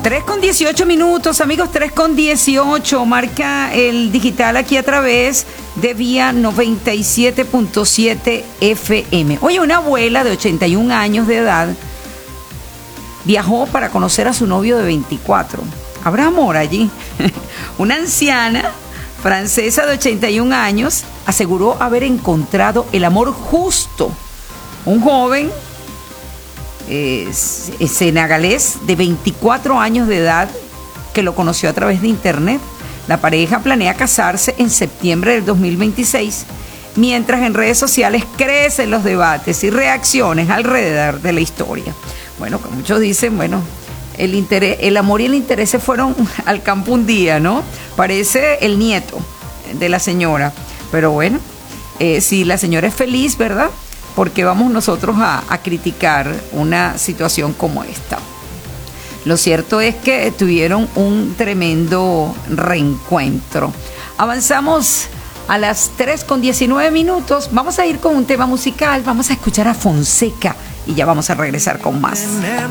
3:18, amigos, 3:18. Marca el digital aquí a través de Vía 97.7 FM. Oye, una abuela de 81 años de edad viajó para conocer a su novio de 24. ¿Habrá amor allí? Una anciana francesa de 81 años aseguró haber encontrado el amor justo. Un joven senegalés de 24 años de edad que lo conoció a través de internet. La pareja planea casarse en septiembre del 2026, mientras en redes sociales crecen los debates y reacciones alrededor de la historia. Bueno, que muchos dicen, bueno, el amor y el interés se fueron al campo un día, ¿no? Parece el nieto de la señora, pero bueno, si la señora es feliz, ¿verdad? Porque vamos nosotros a criticar una situación como esta. Lo cierto es que tuvieron un tremendo reencuentro. Avanzamos a las 3:19. Vamos a ir con un tema musical. Vamos a escuchar a Fonseca y ya vamos a regresar con más. Tenemos